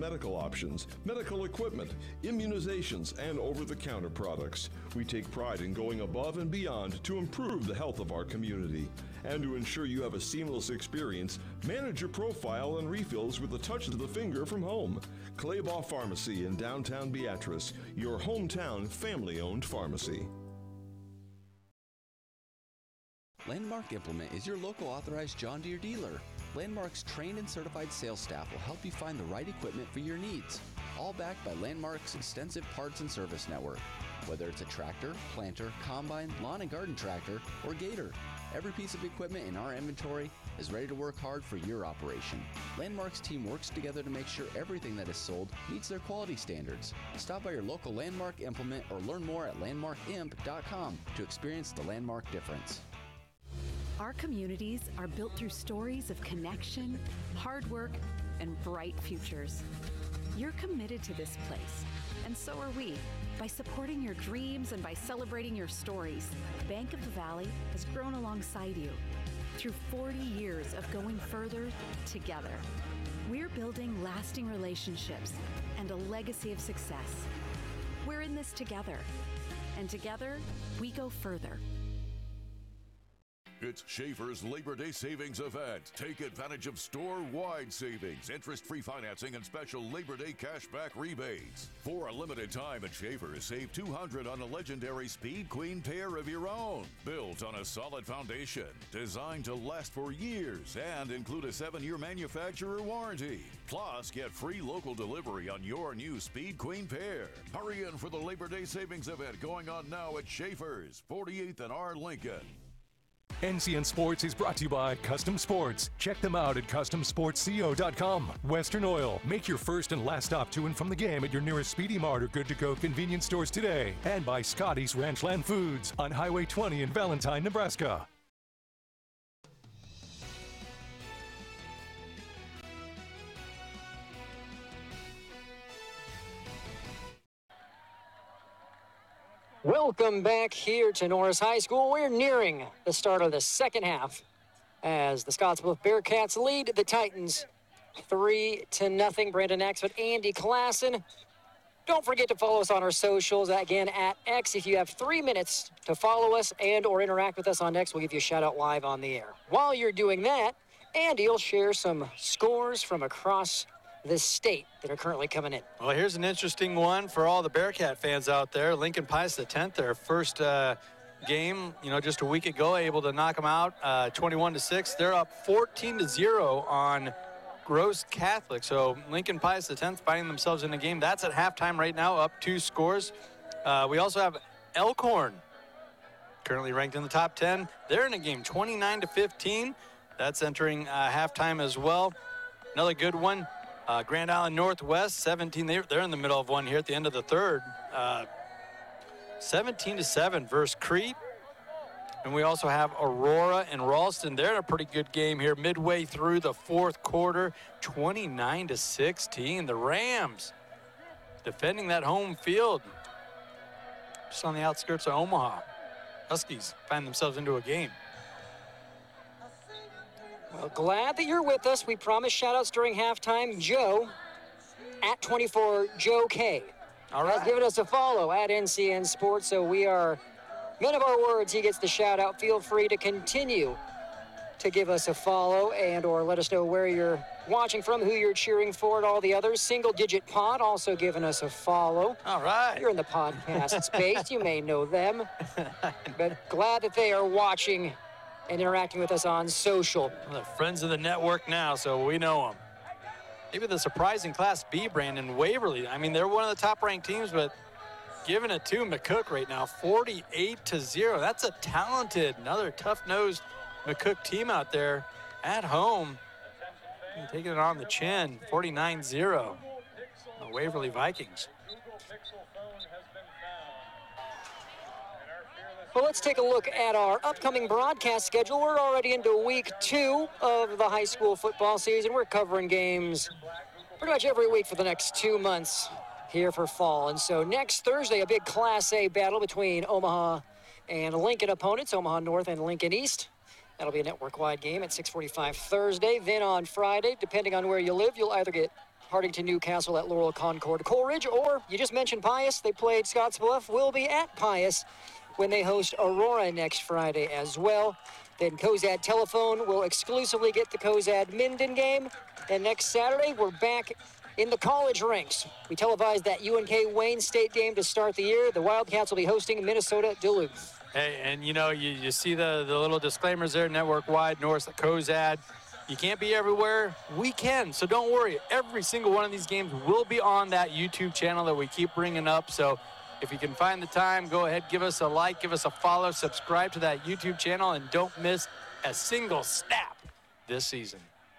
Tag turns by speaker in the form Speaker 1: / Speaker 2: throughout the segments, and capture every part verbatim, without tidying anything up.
Speaker 1: medical options, medical equipment, immunizations, and over-the-counter products. We take pride in going above and beyond to improve the health of our community. And to ensure you have a seamless experience, manage your profile and refills with a touch of the finger from home. Claybaugh Pharmacy in downtown Beatrice, your hometown family-owned pharmacy.
Speaker 2: Landmark Implement is your local authorized John Deere dealer. Landmark's trained and certified sales staff will help you find the right equipment for your needs, all backed by Landmark's extensive parts and service network. Whether it's a tractor, planter, combine, lawn and garden tractor, or gator, every piece of equipment in our inventory is ready to work hard for your operation. Landmark's team works together to make sure everything that is sold meets their quality standards. Stop by your local Landmark Implement or learn more at landmark imp dot com to experience the Landmark difference.
Speaker 3: Our communities are built through stories of connection, hard work, and bright futures. You're committed to this place, and so are we. By supporting your dreams and by celebrating your stories, Bank of the Valley has grown alongside you through forty years of going further together. We're building lasting relationships and a legacy of success. We're in this together, and together we go further.
Speaker 4: It's Schaefer's Labor Day Savings Event. Take advantage of store-wide savings, interest-free financing, and special Labor Day cashback rebates. For a limited time at Schaefer's, save two hundred dollars on a legendary Speed Queen pair of your own. Built on a solid foundation, designed to last for years, and include a seven-year manufacturer warranty. Plus, get free local delivery on your new Speed Queen pair. Hurry in for the Labor Day Savings Event going on now at Schaefer's, forty-eighth and R. Lincoln.
Speaker 5: N C N Sports is brought to you by Custom Sports. Check them out at custom sports co dot com. Western Oil. Make your first and last stop to and from the game at your nearest Speedy Mart or Good to Go convenience stores today. And by Scotty's Ranchland Foods on Highway twenty in Valentine, Nebraska.
Speaker 6: Welcome back here to Norris High School. We're nearing the start of the second half as the Scottsbluff Bearcats lead the Titans three to nothing. Brandon Axford, Andy Klassen. Don't forget to follow us on our socials, again, at X. If you have three minutes to follow us and or interact with us on X, we'll give you a shout-out live on the air. While you're doing that, Andy will share some scores from across the state that are currently coming in.
Speaker 7: Well, here's an interesting one for all the Bearcat fans out there. Lincoln Pius the tenth, their first uh, game, you know, just a week ago, able to knock them out uh, twenty-one to six. They're up fourteen to zero on Gross Catholic. So Lincoln Pius the tenth finding themselves in the game. That's at halftime right now, up two scores. Uh, we also have Elkhorn, currently ranked in the top ten. They're in a game twenty-nine to fifteen. That's entering uh, halftime as well. Another good one. Uh, Grand Island Northwest, seventeen. They're, they're in the middle of one here at the end of the third. Uh, seventeen to seven versus Crete. And we also have Aurora and Ralston. They're in a pretty good game here midway through the fourth quarter, twenty-nine to sixteen. The Rams defending that home field just on the outskirts of Omaha. Huskies find themselves into a game.
Speaker 6: Well, glad that you're with us. We promised shout-outs during halftime. Joe, at twenty-four, Joe K.
Speaker 7: All right.
Speaker 6: Has given us a follow at N C N Sports, so we are, men of our words, he gets the shout-out. Feel free to continue to give us a follow and or let us know where you're watching from, who you're cheering for, and all the others. Single Digit Pod also giving us a follow.
Speaker 7: All right.
Speaker 6: You're in the podcast space. You may know them, but glad that they are watching and interacting with us on social.
Speaker 7: Well, they're friends of the network now, so we know them. Maybe the surprising Class B, Brandon, Waverly. I mean, they're one of the top-ranked teams, but giving it to McCook right now, forty-eight to zero. That's a talented, another tough-nosed McCook team out there at home. Taking it on the chin, forty-nine zero. The Waverly Vikings.
Speaker 6: Well, let's take a look at our upcoming broadcast schedule. We're already into week two of the high school football season. We're covering games pretty much every week for the next two months here for fall. And so next Thursday, a big Class A battle between Omaha and Lincoln opponents, Omaha North and Lincoln East. That'll be a network-wide game at six forty-five Thursday. Then on Friday, depending on where you live, you'll either get Hardington Newcastle at Laurel Concord Coleridge, or you just mentioned Pius. They played Scottsbluff. Will be at Pius when they host Aurora next Friday as well. Then Cozad Telephone will exclusively get the Cozad Minden game. And next Saturday, we're back in the college ranks. We televised that U N K Wayne State game to start the year. The Wildcats will be hosting Minnesota Duluth.
Speaker 7: Hey, and you know, you, you see the, the little disclaimers there, network-wide, Norris, Cozad. You can't be everywhere. We can, so don't worry. Every single one of these games will be on that YouTube channel that we keep bringing up. So if you can find the time, go ahead, give us a like, give us a follow, subscribe to that YouTube channel, and don't miss a single snap this season.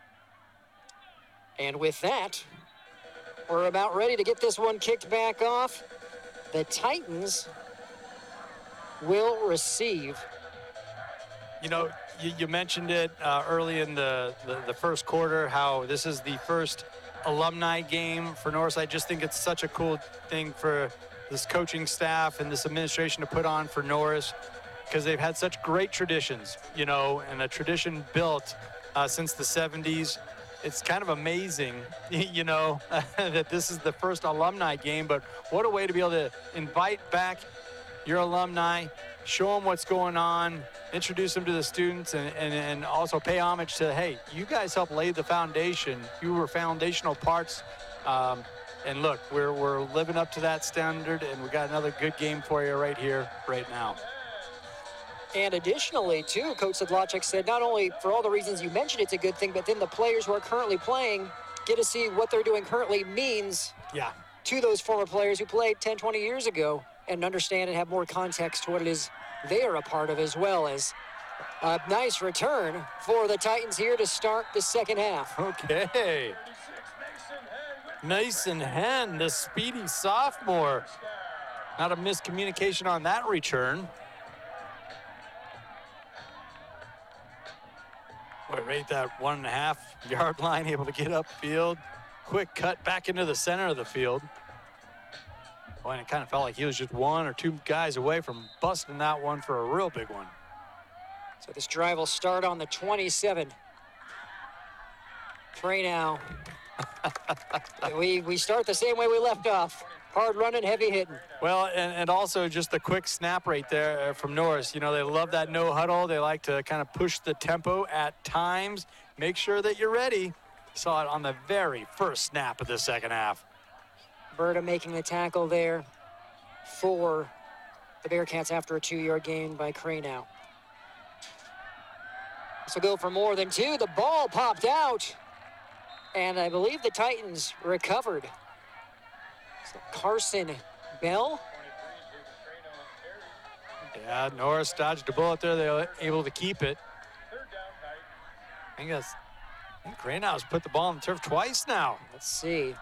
Speaker 6: And with that, we're about ready to get this one kicked back off. The Titans will receive.
Speaker 7: You know, you, you mentioned it uh, early in the, the, the first quarter, how this is the first alumni game for Norris. I just think it's such a cool thing for this coaching staff and this administration to put on for Norris, because they've had such great traditions, you know, and a tradition built uh, since the seventies. It's kind of amazing, you know, that this is the first alumni game, but what a way to be able to invite back your alumni, show them what's going on, introduce them to the students, and, and, and also pay homage to, hey, you guys helped lay the foundation. You were foundational parts. Um, and look, we're, we're living up to that standard, and we got another good game for you right here, right now.
Speaker 6: And additionally, too, Coach Sedlacek said not only for all the reasons you mentioned it's a good thing, but then the players who are currently playing get to see what they're doing currently means
Speaker 7: yeah.
Speaker 6: to those former players who played ten, twenty years ago, and understand and have more context to what it is they are a part of, as well as a nice return for the Titans here to start the second half.
Speaker 7: Okay. Mason Henn, the speedy sophomore. Not a miscommunication on that return. Boy, right at that one and a half yard line, able to get upfield. Quick cut back into the center of the field. Boy, and it kind of felt like he was just one or two guys away from busting that one for a real big one.
Speaker 6: So this drive will start on the twenty-seven. Pray now. we, we start the same way we left off. Hard running, heavy hitting.
Speaker 7: Well, and, and also just a quick snap right there from Norris. You know, they love that no huddle. They like to kind of push the tempo at times. Make sure that you're ready. Saw it on the very first snap of the second half.
Speaker 6: Berta making the tackle there for the Bearcats after a two-yard gain by Cranow. This will go for more than two. The ball popped out, and I believe the Titans recovered. So Carson Bell.
Speaker 7: Yeah, Norris dodged a bullet there. They were able to keep it. I think that's, I think Cranow's put the ball on the turf twice now.
Speaker 6: Let's see.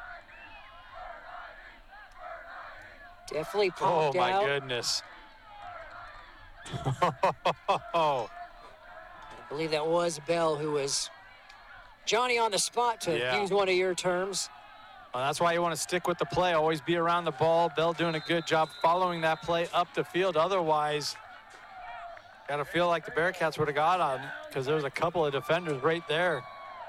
Speaker 6: Definitely popped
Speaker 7: out. Oh, my
Speaker 6: out.
Speaker 7: goodness.
Speaker 6: I believe that was Bell, who was Johnny on the spot, to
Speaker 7: yeah.
Speaker 6: use one of your terms.
Speaker 7: Well, that's why you want to stick with the play. Always be around the ball. Bell doing a good job following that play up the field. Otherwise, got to feel like the Bearcats would have got on, because there's a couple of defenders right there.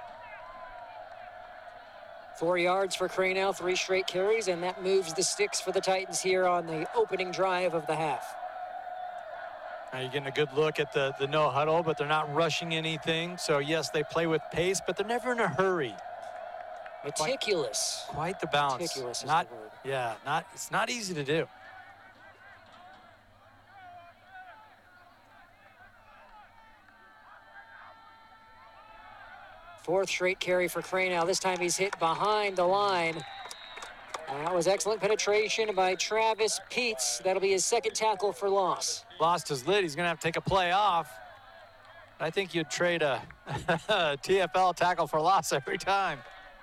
Speaker 6: Four yards for Cranow, three straight carries, and that moves the sticks for the Titans here on the opening drive of the half.
Speaker 7: Now you're getting a good look at the, the no huddle, but they're not rushing anything. So, yes, they play with pace, but they're never in a hurry.
Speaker 6: Meticulous.
Speaker 7: Quite, quite the balance.
Speaker 6: Meticulous is
Speaker 7: not,
Speaker 6: the word.
Speaker 7: Yeah, not, it's not easy to do.
Speaker 6: Fourth straight carry for Cranow. This time he's hit behind the line. And that was excellent penetration by Travis Peets. That'll be his second tackle for loss.
Speaker 7: Lost his lid. He's going to have to take a play off. I think you'd trade a, a T F L tackle for loss every time.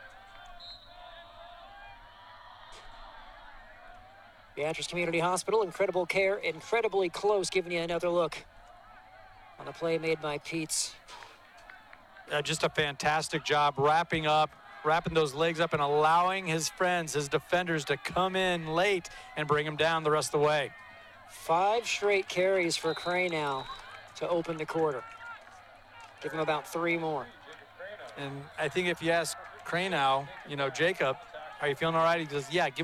Speaker 6: Beatrice Community Hospital, incredible care, incredibly close, giving you another look on the play made by Peets.
Speaker 7: Uh, just a fantastic job wrapping up, wrapping those legs up and allowing his friends, his defenders, to come in late and bring him down the rest of the way.
Speaker 6: Five straight carries for Cranow to open the quarter. Give him about three more.
Speaker 7: And I think if you ask Cranow, you know, Jacob, are you feeling all right? He goes, yeah, give